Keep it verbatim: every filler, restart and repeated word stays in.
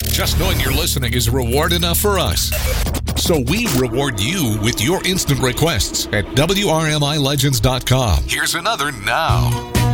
Just knowing you're listening is reward enough for us. So we reward you with your instant requests at W R M I legends dot com. Here's another now.